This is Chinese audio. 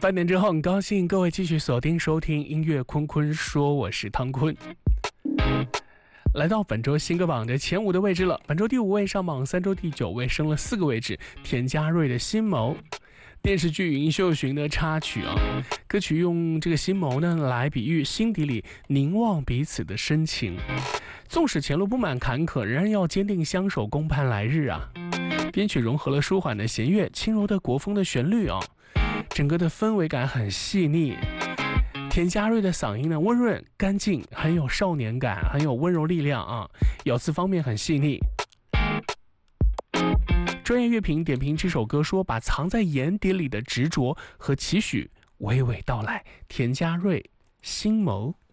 半点之后，很高兴各位继续锁定收听音乐坤坤说，我是汤坤。来到本周新歌榜的前5的位置了，本周第5位上榜，3周第9位升了4个位置，田嘉瑞的《心谋》。电视剧《银秀寻》的插曲啊，歌曲用这个心谋呢来比喻心底里凝望彼此的深情，纵使前路布满坎坷，仍然要坚定相守，共盼来日啊。编曲融合了舒缓的弦乐、轻柔的国风的旋律啊，整个的氛围感很细腻。田嘉瑞的嗓音呢温润干净，很有少年感，很有温柔力量啊，咬字方面很细腻。专业乐评点评这首歌说，把藏在眼底里的执着和期许娓娓道来。田嘉瑞《心谋》。